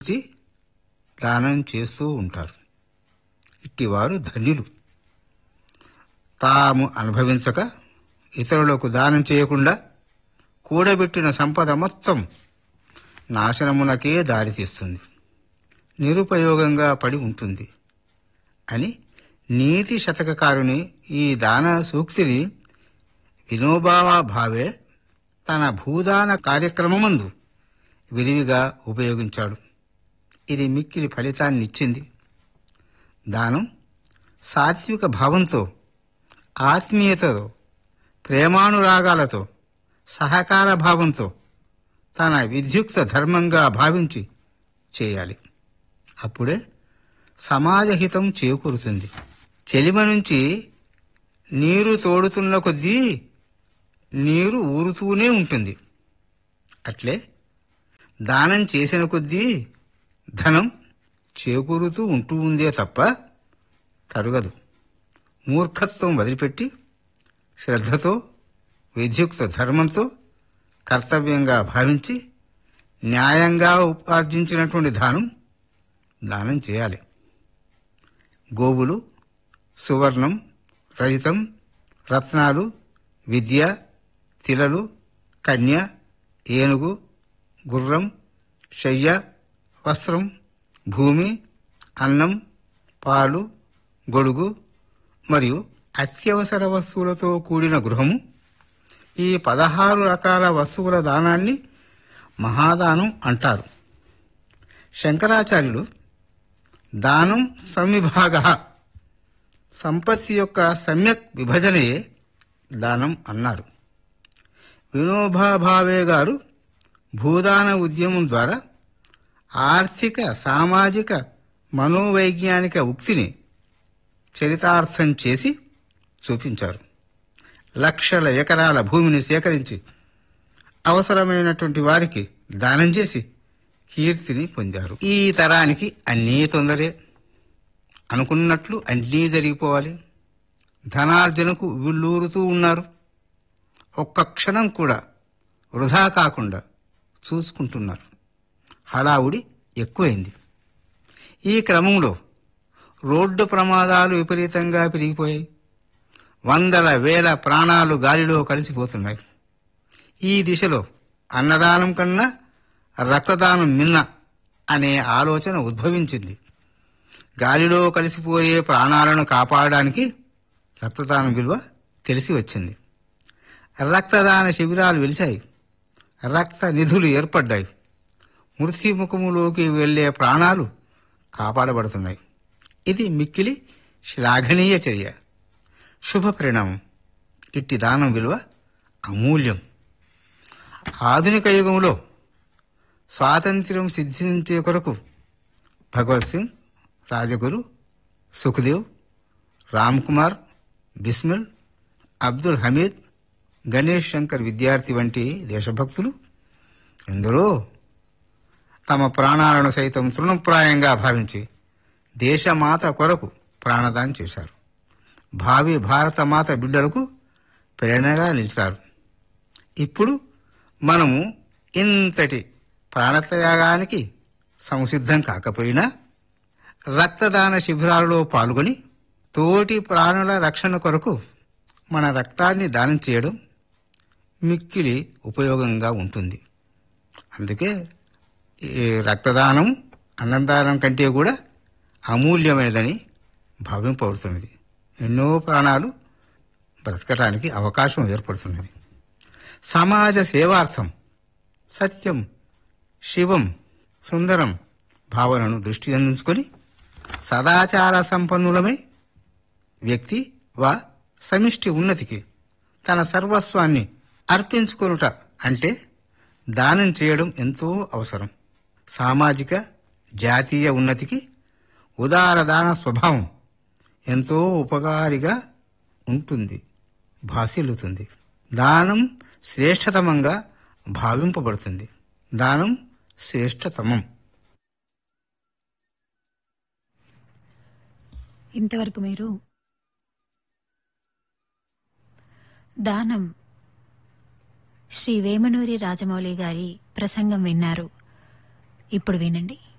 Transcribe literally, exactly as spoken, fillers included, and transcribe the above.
వచ్చి దానం చేస్తూ ఉంటారు. ఇట్టివారు ధన్యులు. తాము అనుభవించక ఇతరులకు దానం చేయకుండా కూడబెట్టిన సంపద మొత్తం నాశనమునకే దారితీస్తుంది, నిరుపయోగంగా పడి ఉంటుంది అని నీతి శతకకారుని ఈ దాన సూక్తిని వినోబా భావే తన భూదాన కార్యక్రమమందు విరివిగా ఉపయోగించాడు. ఇది మిక్కిలి ఫలితాన్నిచ్చింది. దానం సాత్విక భావంతో, ఆత్మీయతతో, ప్రేమానురాగాలతో, సహకార భావంతో తన విద్యుక్త ధర్మంగా భావించి చేయాలి. అప్పుడే సమాజహితం చేకూరుతుంది. చెలిమ నుంచి నీరు తోడుతున్న కొద్దీ నీరు ఊరుతూనే ఉంటుంది. అట్లే దానం చేసిన కొద్దీ ధనం చేకూరుతూ ఉంటూ ఉందే తప్ప తరుగదు. మూర్ఖత్వం వదిలిపెట్టి శ్రద్ధతో, విద్యుక్త ధర్మంతో కర్తవ్యంగా భావించి న్యాయంగా ఉపార్జించినటువంటి దానం దానం చేయాలి. గోవులు, సువర్ణం, రజితం, రత్నాలు, విద్య, తిలలు, కన్య, ఏనుగు, గుర్రం, శయ్య, వస్త్రం, భూమి, అన్నం, పాలు, గొడుగు మరియు అత్యవసర వస్తువులతో కూడిన గృహము, ఈ పదహారు రకాల వస్తువుల దానాన్ని మహాదానం అంటారు. శంకరాచార్యులు దానం సంవిభాగ, సంపత్తి యొక్క సమ్యక్ విభజనయే దానం అన్నారు. వినోబా భావే గారు భూదాన ఉద్యమం ద్వారా ఆర్థిక, సామాజిక, మనోవైజ్ఞానిక ఉక్తిని చరితార్థం చేసి చూపించారు. లక్షల ఎకరాల భూమిని సేకరించి అవసరమైనటువంటి వారికి దానం చేసి కీర్తిని పొందారు. ఈ తరానికి అన్నీ తొందరే, అనుకున్నట్లు అన్నీ జరిగిపోవాలి. ధనార్జనకు విల్లూరుతూ ఉన్నారు. ఒక్క క్షణం కూడా వృధా కాకుండా చూసుకుంటున్నారు. హడావుడి ఎక్కువైంది. ఈ క్రమంలో రోడ్డు ప్రమాదాలు విపరీతంగా పెరిగిపోయాయి. వందల వేల ప్రాణాలు గాలిలో కలిసిపోతున్నాయి. ఈ దిశలో అన్నదానం కన్నా రక్తదానం మిన్న అనే ఆలోచన ఉద్భవించింది. గాలిలో కలిసిపోయే ప్రాణాలను కాపాడడానికి రక్తదానం విలువ తెలిసి వచ్చింది. రక్తదాన శిబిరాలు వెలిశాయి. రక్త నిధులు ఏర్పడ్డాయి. మృత్యుముఖములోకి వెళ్లే ప్రాణాలు కాపాడబడుతున్నాయి. ఇది మిక్కిలి శ్లాఘనీయ చర్య, శుభ పరిణామం. ఇట్టి దానం విలువ అమూల్యం. ఆధునిక యుగంలో స్వాతంత్ర్యం సిద్ధించే కొరకు భగవత్ సింగ్, రాజగురు, సుఖదేవ్, రామ్ కుమార్ బిస్మిల్, అబ్దుల్ హమీద్, గణేష్ శంకర్ విద్యార్థి వంటి దేశభక్తులు ఎందరో తమ ప్రాణాలను సైతం తృణప్రాయంగా భావించి దేశమాత కొరకు ప్రాణదానం చేశారు. భావి భారతమాత బిడ్డలకు ప్రేరణగా నిలిచారు. ఇప్పుడు మనము ఇంతటి ప్రాణత్యాగానికి సంసిద్ధం కాకపోయినా రక్తదాన శిబిరాలలో పాల్గొని తోటి ప్రాణుల రక్షణ కొరకు మన రక్తాన్ని దానం చేయడం మిక్కిలి ఉపయోగంగా ఉంటుంది. అందుకే ఈ రక్తదానం అన్నదానం కంటే కూడా అమూల్యమైనదని భావింపబడుతున్నది. ఎన్నో ప్రాణాలు బ్రతకటానికి అవకాశం ఏర్పడుతున్నది. సమాజ సేవార్థం సత్యం, శివం, సుందరం భావనను దృష్టి అందించుకొని సదాచార సంపన్నులమై వ్యక్తి వా సమిష్టి ఉన్నతికి తన సర్వస్వాన్ని అర్పించుకొనుట అంటే దానం చేయడం ఎంతో అవసరం. సామాజిక, జాతీయ ఉన్నతికి ఉదార దాన స్వభావం ఎంతో ఉపకారిగా ఉంటుంది, భాసిల్లుతుంది. దానం శ్రేష్టతమంగా భావింపబడుతుంది. దానం శ్రేష్టతమం. ఇంతవరకు మీరు దానం శ్రీ వేమనూరి రాజమౌళి గారి ప్రసంగం విన్నారు. ఇప్పుడు వినండి.